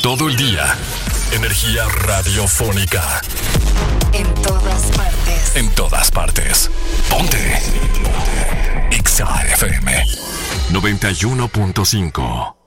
todo el día. Energía radiofónica. En todas partes. En todas partes. Ponte. Exa FM 91.5.